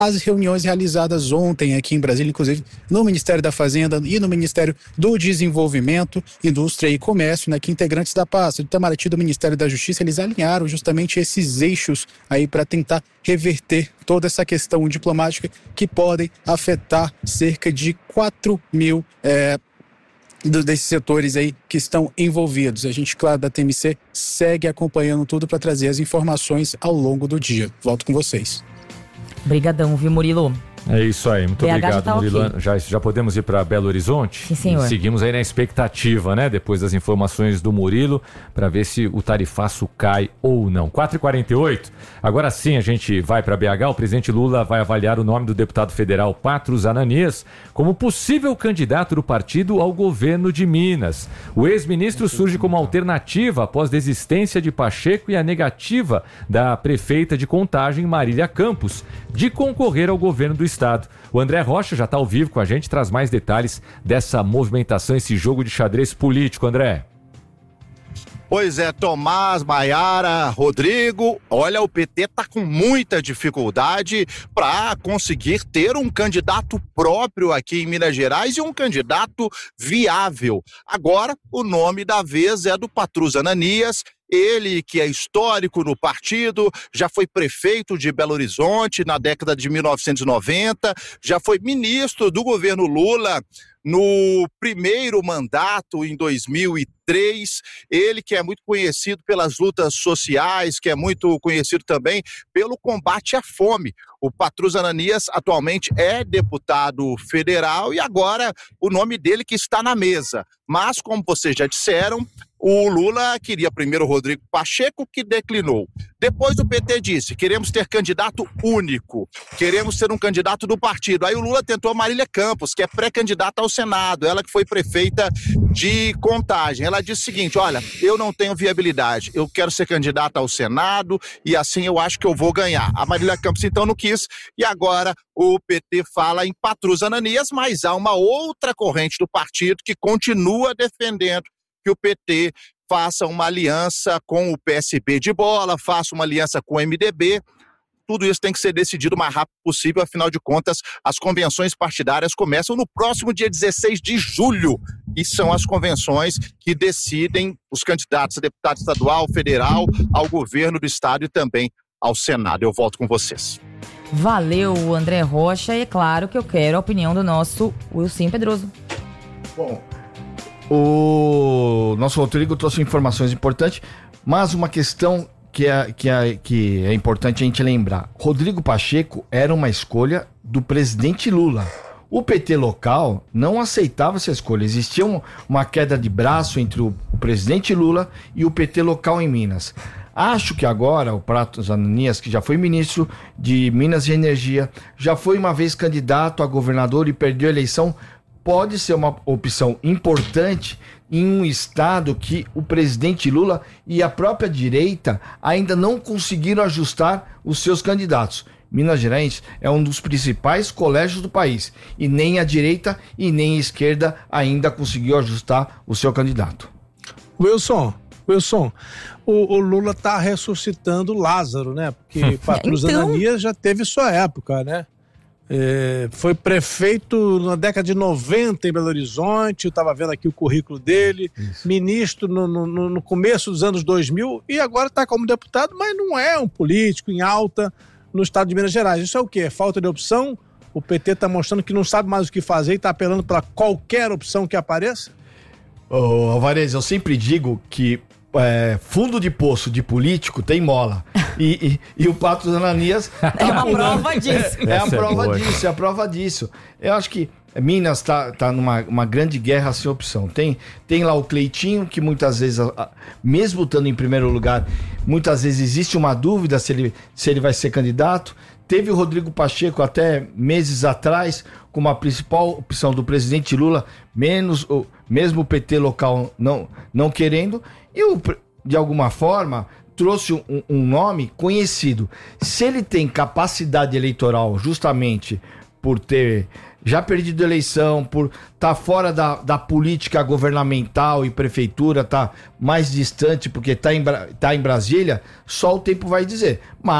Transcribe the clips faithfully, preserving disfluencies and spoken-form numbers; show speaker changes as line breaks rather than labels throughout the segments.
as reuniões realizadas ontem aqui em Brasília, inclusive no Ministério da Fazenda e no Ministério do Desenvolvimento, Indústria e Comércio, né, que integrantes da pasta do Itamaraty, do Ministério da Justiça, eles alinharam justamente esses eixos aí para tentar reverter toda essa questão diplomática que podem afetar cerca de quatro mil é, desses setores aí que estão envolvidos. A gente, claro, da T M C segue acompanhando tudo para trazer as informações ao longo do dia. Volto com vocês.
Obrigadão, viu, Murilo?
É isso aí, muito
B H
obrigado,
já tá
Murilo.
okay.
Já, já podemos ir para Belo Horizonte?
Sim, senhor.
Seguimos aí na expectativa, né? Depois das informações do Murilo, para ver se o tarifaço cai ou não. quatro e quarenta e oito, agora sim a gente vai para B H. O presidente Lula vai avaliar o nome do deputado federal Patrus Ananias como possível candidato do partido ao governo de Minas. O ex-ministro surge como alternativa após desistência de Pacheco e a negativa da prefeita de Contagem, Marília Campos, de concorrer ao governo do estado. O André Rocha já está ao vivo com a gente, traz mais detalhes dessa movimentação, esse jogo de xadrez político, André.
Pois é, Tomás, Maiara, Rodrigo, olha, o P T está com muita dificuldade para conseguir ter um candidato próprio aqui em Minas Gerais e um candidato viável. Agora, o nome da vez é do Patrus Ananias. Ele, que é histórico no partido, já foi prefeito de Belo Horizonte na década de mil novecentos e noventa, já foi ministro do governo Lula no primeiro mandato, em dois mil e três. Ele que é muito conhecido pelas lutas sociais, que é muito conhecido também pelo combate à fome. O Patrus Ananias atualmente é deputado federal e agora o nome dele que está na mesa. Mas, como vocês já disseram, o Lula queria primeiro o Rodrigo Pacheco, que declinou. Depois o P T disse, queremos ter candidato único, queremos ser um candidato do partido. Aí o Lula tentou a Marília Campos, que é pré-candidata ao Senado, ela que foi prefeita de Contagem. Ela disse o seguinte, olha, eu não tenho viabilidade, eu quero ser candidata ao Senado e assim eu acho que eu vou ganhar. A Marília Campos então não quis e agora o P T fala em Patrus Ananias, mas há uma outra corrente do partido que continua defendendo que o P T faça uma aliança com o P S B de bola, faça uma aliança com o M D B. Tudo isso tem que ser decidido o mais rápido possível, afinal de contas, as convenções partidárias começam no próximo dia dezesseis de julho, e são as convenções que decidem os candidatos a deputado estadual, federal, ao governo do estado e também ao Senado. Eu volto com vocês.
Valeu, André Rocha, e é claro que eu quero a opinião do nosso Wilson Pedroso.
Bom, o nosso Rodrigo trouxe informações importantes, mas uma questão que é, que, é, que é importante a gente lembrar. Rodrigo Pacheco era uma escolha do presidente Lula. O P T local não aceitava essa escolha. Existia um, uma queda de braço entre o, o presidente Lula e o P T local em Minas. Acho que agora o Patrus Ananias, que já foi ministro de Minas e Energia, já foi uma vez candidato a governador e perdeu a eleição, pode ser uma opção importante em um estado que o presidente Lula e a própria direita ainda não conseguiram ajustar os seus candidatos. Minas Gerais é um dos principais colégios do país e nem a direita e nem a esquerda ainda conseguiu ajustar o seu candidato.
Wilson, Wilson, o, o Lula está ressuscitando Lázaro, né? Porque Patrus então... Ananias já teve sua época, né? É, foi prefeito na década de noventa em Belo Horizonte, eu estava vendo aqui o currículo dele, Isso. ministro no, no, no começo dos anos dois mil e agora está como deputado, mas não é um político em alta no estado de Minas Gerais. Isso é o quê? Falta de opção? O P T está mostrando que não sabe mais o que fazer e está apelando para qualquer opção que apareça?
Ô, Alvarez, eu sempre digo que É, fundo de poço de político tem mola. E, e, e o Patrus Ananias
é uma prova disso.
É, é a prova é disso, é a prova disso. Eu acho que Minas está tá numa uma grande guerra sem opção. Tem, tem lá o Cleitinho, que muitas vezes, mesmo estando em primeiro lugar, muitas vezes existe uma dúvida se ele, se ele vai ser candidato. Teve o Rodrigo Pacheco até meses atrás como a principal opção do presidente Lula, menos o, mesmo o P T local não, não querendo, e o, de alguma forma trouxe um, um nome conhecido. Se ele tem capacidade eleitoral justamente por ter já perdido a eleição, por estar tá fora da, da política governamental e prefeitura, tá mais distante porque está em, tá em Brasília, só o tempo vai dizer. Mas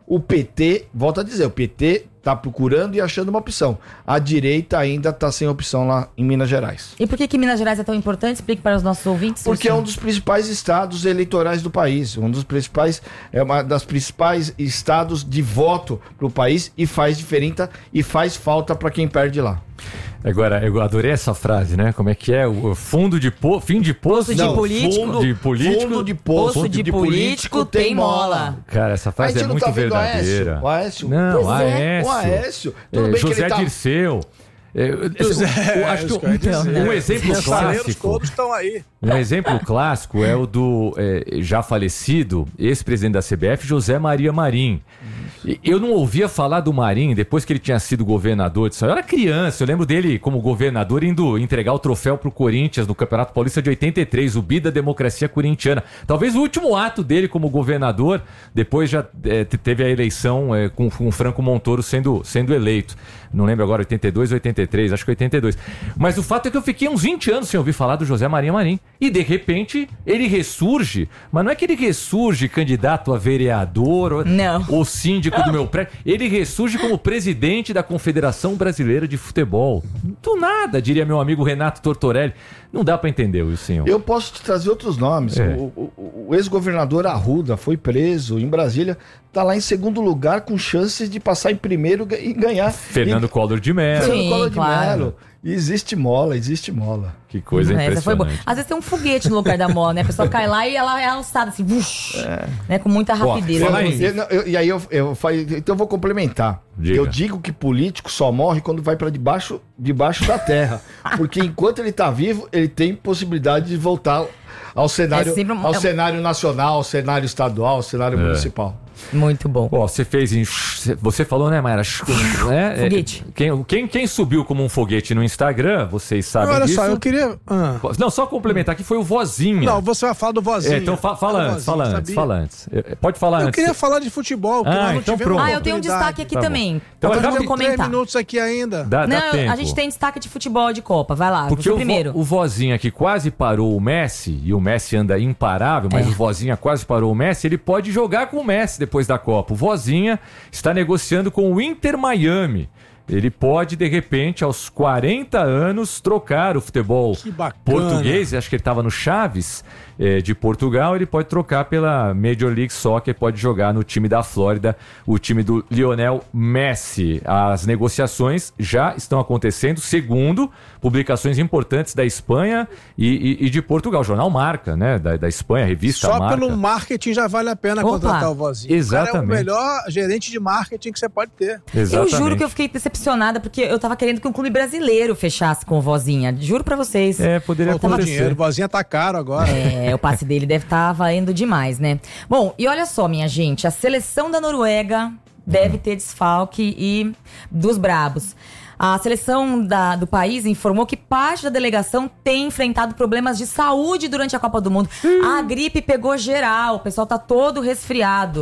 O P T, volto a dizer, o P T tá procurando e achando uma opção. A direita ainda tá sem opção lá em Minas Gerais.
E por que que Minas Gerais é tão importante? Explique para os nossos ouvintes.
Porque é um dos principais estados eleitorais do país, um dos principais, é uma das principais estados de voto pro país e faz diferença e faz falta para quem perde lá.
Agora, eu adorei essa frase, né? Como é que é? O fundo de po... fim de poço
de
Não,
político.
Fundo de político.
Fundo de poço,
Poço de, de político tem mola.
Cara, essa frase é muito
tá
verdadeira.
O Aécio?
Não,
Pois é.
Aécio.
O Aécio. Tudo
É,
bem
José
que ele tá...
Dirceu. É,
José,
eu, eu acho que um,
então,
um exemplo
Os saleiros
clássico.
todos estão aí.
Um exemplo clássico é o do é, já falecido ex-presidente da C B F, José Maria Marim. E eu não ouvia falar do Marim depois que ele tinha sido governador. Eu era criança, eu lembro dele como governador indo entregar o troféu pro Corinthians no Campeonato Paulista de oitenta e três, o Bi da democracia corintiana. Talvez o último ato dele como governador, depois já é, teve a eleição é, com, com o Franco Montoro sendo, sendo eleito. Não lembro agora, oitenta e dois ou oitenta e três, acho que oitenta e dois. Mas o fato é que eu fiquei uns vinte anos sem ouvir falar do José Maria Marim. E de repente ele ressurge, mas não é que ele ressurge candidato a vereador ou,
não.
ou síndico do meu prédio. Ele ressurge como presidente da Confederação Brasileira de Futebol. Do nada, diria meu amigo Renato Tortorelli. Não dá pra entender, Wilson.
Eu posso te trazer outros nomes.
É.
O, o, o ex-governador Arruda foi preso em Brasília, tá lá em segundo lugar com chances de passar em primeiro e ganhar.
Fernando
e...
Collor de Mello.
Sim,
Fernando Collor
claro.
de Mello. Existe mola, existe mola.
Que coisa
Essa
impressionante.
foi boa. Às vezes tem um foguete no lugar da mola, né? A pessoa cai lá e ela é alçada assim, vush, é. né? Com muita rapidez.
Fala
né?
aí.
Eu, eu, e aí eu, eu falei, então eu vou complementar.
Diga.
Eu digo que político só morre quando vai pra debaixo, debaixo da terra. Porque enquanto ele tá vivo, ele tem possibilidade de voltar ao cenário,
É sempre um-
ao
é um-
cenário nacional, ao cenário estadual, ao cenário
É.
municipal.
Muito bom.
Ó, você fez em... Você falou, né, Mayra? Né?
Foguete.
É, Quem, quem, quem subiu como um foguete no Instagram, vocês sabem
Olha
disso.
só, eu queria. Ah.
Não, só complementar que foi o Vozinha.
Não, você vai falar do vozinho.
É, então fa- fala
Ah,
antes, fala
vozinho,
antes,
sabia?
fala antes. É, Pode falar
Eu
antes.
queria falar de futebol, que
Ah,
nós não
então
tivemos
pronto.
Ah, eu tenho um
oportunidade.
destaque aqui
Tá bom.
também.
Então,
Então,
acaba
vamos
de
Tem três
comentar.
minutos aqui ainda.
Dá, dá
Não,
tempo.
a gente tem destaque de futebol de Copa. Vai lá,
Porque
você
o, vo-
primeiro.
o Vozinha que quase parou o Messi, e o Messi anda imparável, mas
É.
o Vozinha quase parou o Messi, ele pode jogar com o Messi depois da Copa. O Vozinha está negociando com o Inter Miami. Ele pode, de repente, aos quarenta anos, trocar o futebol
Que bacana.
português. Acho que ele estava no Chaves eh, de Portugal. Ele pode trocar pela Major League Soccer, pode jogar no time da Flórida, o time do Lionel Messi. As negociações já estão acontecendo, segundo publicações importantes da Espanha e, e- e de Portugal. O jornal Marca, né? Da, da Espanha, a revista
Só
Marca.
pelo marketing já vale a pena
Opa.
contratar o vozinho.
Exatamente.
O cara é o melhor gerente de marketing que você pode ter.
Exatamente.
Eu juro que eu fiquei decepcionada porque eu tava querendo que um clube brasileiro fechasse com o Vozinha. Juro pra vocês.
É, poderia
Faltou
acontecer.
dinheiro. O vozinho tá caro agora.
É, o passe dele deve estar valendo demais, né? Bom, e olha só, minha gente, a seleção da Noruega deve ter desfalque e dos brabos. A seleção da- do país informou que parte da delegação tem enfrentado problemas de saúde durante a Copa do Mundo. A gripe pegou geral, o pessoal tá todo resfriado,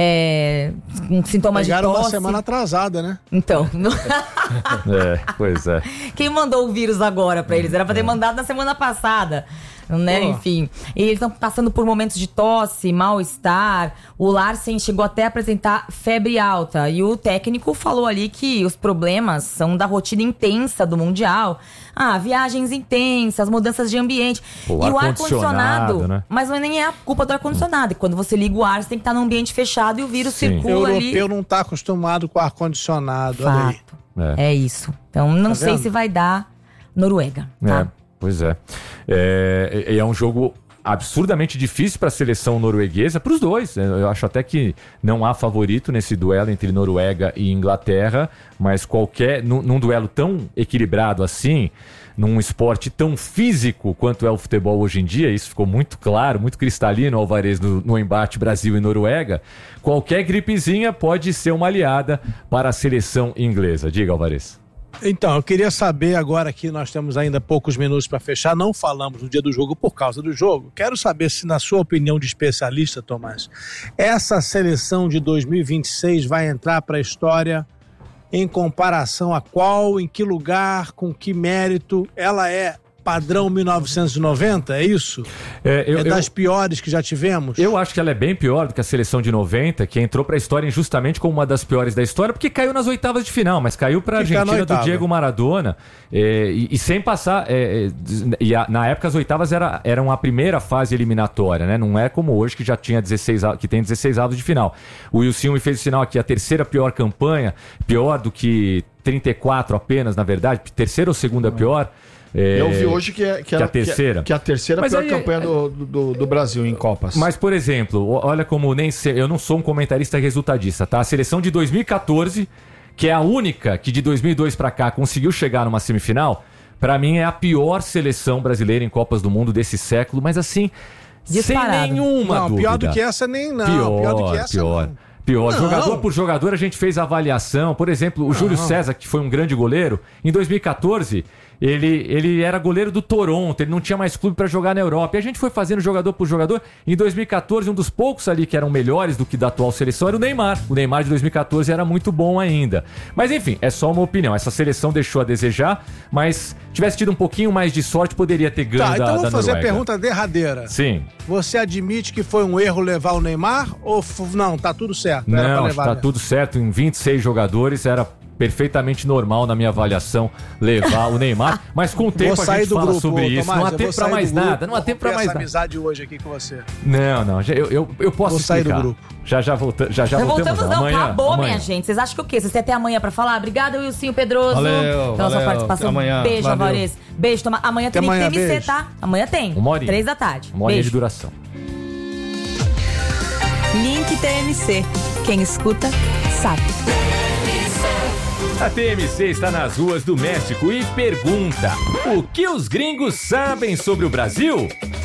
é, com sintomas
Pegaram
de
uma
tosse.
semana atrasada, né?
Então,
É, pois é.
quem mandou o vírus agora pra eles? Era pra ter mandado na semana passada. Né?
Pô.
Enfim. E eles estão passando por momentos de tosse, mal-estar. O Larsen chegou até a apresentar febre alta. E o técnico falou ali que os problemas são da rotina intensa do Mundial. Ah, viagens intensas, mudanças de ambiente.
O
e o
ar-condicionado,
ar-condicionado.
né?
Mas não é nem é a culpa do ar-condicionado. Quando você liga o ar, você tem que estar num ambiente fechado e o vírus
Sim.
O
circula ali.
europeu não tá acostumado com ar-condicionado. Olha aí.
Fato.
É.
É isso. Então, não
Tá
sei
vendo?
se vai dar Noruega. Tá?
É, pois é. É, é, é um jogo absurdamente difícil para a seleção norueguesa, para os dois. Eu acho até que não há favorito nesse duelo entre Noruega e Inglaterra, mas qualquer, num, num duelo tão equilibrado assim, num esporte tão físico quanto é o futebol hoje em dia, isso ficou muito claro, muito cristalino, Alvarez, no, no embate Brasil e Noruega, qualquer gripezinha pode ser uma aliada para a seleção inglesa. Diga, Alvarez.
Então, eu queria saber agora que nós temos ainda poucos minutos para fechar, não falamos no dia do jogo por causa do jogo. Quero saber se, na sua opinião de especialista, Tomás, essa seleção de dois mil e vinte e seis vai entrar para a história em comparação a qual, em que lugar, com que mérito ela é padrão mil novecentos e noventa, é isso?
É, eu,
é das
eu,
piores que já tivemos?
Eu acho que ela é bem pior do que a seleção de noventa, que entrou pra história injustamente como uma das piores da história, porque caiu nas oitavas de final, mas caiu pra
Fica
Argentina do Diego Maradona, é, e, e sem passar... É, e a, na época as oitavas era, eram a primeira fase eliminatória, né? Não é como hoje que já tinha dezesseis, que tem dezesseis avos de final. O Wilson me fez o sinal aqui, a terceira pior campanha, pior do que trinta e quatro apenas, na verdade, terceira ou segunda pior... É,
eu vi hoje que é, que
que
era,
a terceira.
Que, que a terceira
mas
pior
aí,
campanha
é,
do, do, do Brasil em Copas.
Mas, por exemplo, olha como nem sei, eu não sou um comentarista resultadista, tá? A seleção de dois mil e catorze, que é a única que de dois mil e dois pra cá conseguiu chegar numa semifinal, pra mim é a pior seleção brasileira em Copas do Mundo desse século, mas assim,
disparado.
Sem nenhuma
não,
dúvida.
Pior do que essa nem não.
Pior,
pior do que essa
pior.
não.
Pior,
Não.
jogador por jogador a gente fez avaliação. Por exemplo, o não. Júlio César, que foi um grande goleiro, em dois mil e catorze, ele, ele era goleiro do Toronto, ele não tinha mais clube para jogar na Europa. E a gente foi fazendo jogador por jogador. Em dois mil e catorze, um dos poucos ali que eram melhores do que da atual seleção era o Neymar. O Neymar de dois mil e catorze era muito bom ainda. Mas enfim, é só uma opinião. Essa seleção deixou a desejar, mas tivesse tido um pouquinho mais de sorte, poderia ter ganho
tá,
da,
então vou
da
fazer
Noruega.
a pergunta derradeira.
Sim.
Você admite que foi um erro levar o Neymar ou f... não, tá tudo certo? Era
Não,
pra levar,
tá
né?
tudo certo. Em vinte e seis jogadores era perfeitamente normal na minha avaliação levar o Neymar, mas com o tempo
Vou
a
sair
gente
do
fala
grupo,
sobre
ô,
isso.
Tomás,
Não há
eu
tempo
vou
pra
sair
mais
do grupo,
nada, não há
vou
tempo pra
romper
mais
essa
nada.
amizade hoje aqui com você.
Não, não, já- eu, eu, eu posso
Vou sair do
explicar.
grupo.
Já já, volta, já, já
Não
voltamos.
voltamos não,
amanhã,
acabou,
amanhã.
minha gente. Vocês acham que o quê? Vocês têm até amanhã pra falar? Obrigada, Wilson Pedroso,
Valeu,
pela sua
valeu.
participação.
Amanhã,
Beijo,
valeu.
Alvarez. Beijo, Tomás. Amanhã tem
amanhã,
T M C,
beijo.
tá? Amanhã tem.
Uma horinha.
Três da tarde.
Uma horinha de
Beijo.
duração.
Link T M C. Quem escuta, sabe.
A T M C está nas ruas do México e pergunta: o que os gringos sabem sobre o Brasil?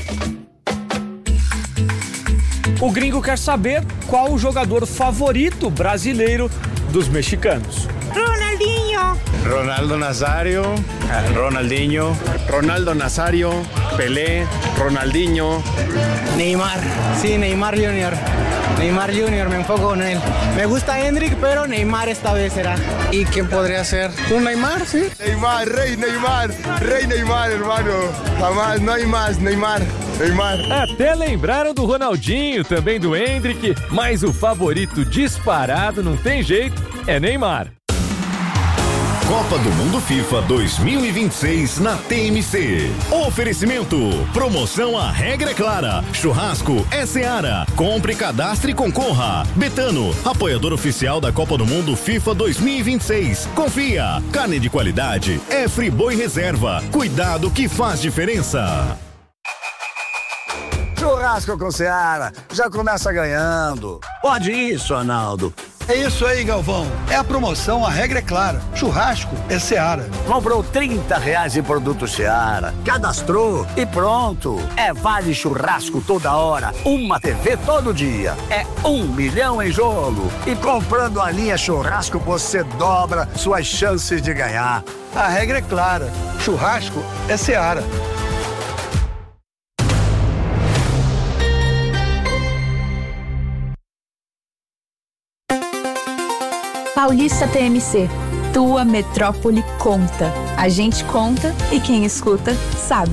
O gringo quer saber qual o jogador favorito brasileiro dos mexicanos.
Ronaldinho. Ronaldo Nazario, Ronaldinho, Ronaldo Nazario, Pelé, Ronaldinho.
Neymar, sí, Neymar Junior. Neymar Junior, me enfoco en él. Me gusta Hendrik, pero Neymar esta vez será. ¿Y quién podría ser? ¿Un Neymar, sí?
Neymar, rey Neymar, rey Neymar, hermano. Jamás, no hay más, Neymar, Neymar.
Até lembraram do Ronaldinho, também do Hendrick, mas o favorito disparado não tem jeito, é Neymar.
Copa do Mundo FIFA dois mil e vinte e seis na T M C. Oferecimento. Promoção A Regra é Clara. Churrasco é Seara. Compre, cadastre e concorra. Betano, apoiador oficial da Copa do Mundo FIFA dois mil e vinte e seis. Confia. Carne de qualidade é Friboi Reserva. Cuidado que faz diferença.
Churrasco com Seara. Já começa ganhando.
Pode isso, Arnaldo. É isso aí, Galvão. É a promoção, a regra é clara. Churrasco é Seara. Comprou trinta reais em produto Seara. Cadastrou e pronto. É vale churrasco toda hora. Uma T V todo dia. É um milhão em jogo. E comprando a linha churrasco, você dobra suas chances de ganhar. A regra é clara. Churrasco é Seara.
Paulista T M C. Tua metrópole conta. A gente conta e quem escuta sabe.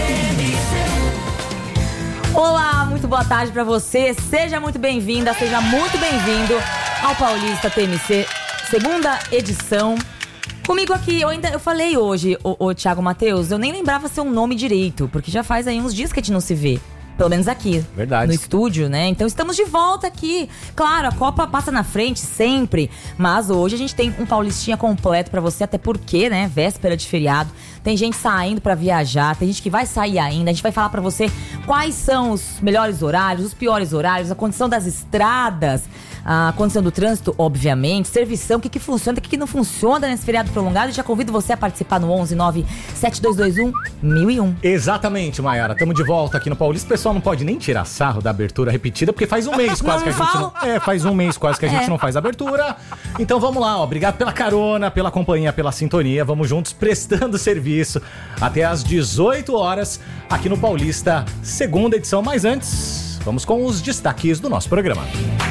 Olá, muito boa tarde pra você. Seja muito bem-vinda, seja muito bem-vindo ao Paulista T M C, segunda edição. Comigo aqui, eu ainda eu falei hoje, o, o Thiago Matheus, eu nem lembrava seu nome direito, porque já faz aí uns dias que a gente não se vê. Pelo menos aqui,
Verdade.
no estúdio, né? Então estamos de volta aqui. Claro, a Copa passa na frente sempre, mas hoje a gente tem um Paulistinha completo pra você, até porque, né, véspera de feriado. Tem gente saindo pra viajar, tem gente que vai sair ainda. A gente vai falar pra você quais são os melhores horários, os piores horários, a condição das estradas, a condição do trânsito, obviamente, servição, o que que funciona, o que que não funciona nesse feriado prolongado. E já convido você a participar no onze nove sete dois dois um mil e um.
Exatamente, Mayara. Estamos de volta aqui no Paulista. O pessoal não pode nem tirar sarro da abertura repetida, porque faz um mês quase
Não
que a gente
falo.
não... É, faz um mês quase que a gente
É.
não faz abertura. Então vamos lá, ó. Obrigado pela carona, pela companhia, pela sintonia. Vamos juntos prestando serviço até às dezoito horas aqui no Paulista, segunda edição. Mas antes, vamos com os destaques do nosso programa.